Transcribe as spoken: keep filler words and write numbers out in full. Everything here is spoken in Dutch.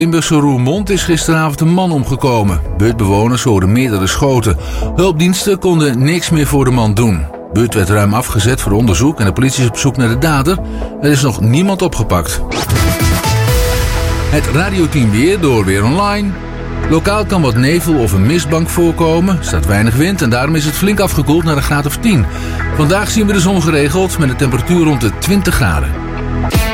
Limburgse Roermond is gisteravond een man omgekomen. Buurtbewoners hoorden meerdere schoten. Hulpdiensten konden niks meer voor de man doen. De buurt werd ruim afgezet voor onderzoek en de politie is op zoek naar de dader. Er is nog niemand opgepakt. Het radioteam weer door Weer Online. Lokaal kan wat nevel of een mistbank voorkomen. Er staat weinig wind en daarom is het flink afgekoeld naar een graad of tien. Vandaag zien we de zon geregeld met een temperatuur rond de twintig graden.